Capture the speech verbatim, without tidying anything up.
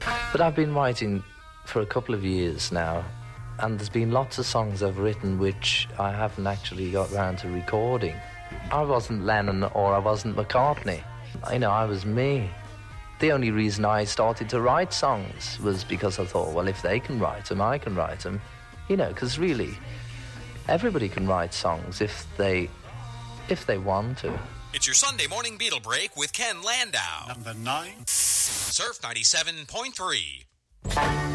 But I've been writing for a couple of years now, and there's been lots of songs I've written which I haven't actually got round to recording. I wasn't Lennon or I wasn't McCartney. You know, I was me. The only reason I started to write songs was because I thought, well, if they can write them, I can write them. You know, because really, everybody can write songs if they, if they want to. It's your Sunday morning Beatle break with Ken Landau. Number nine. Surf ninety-seven point three.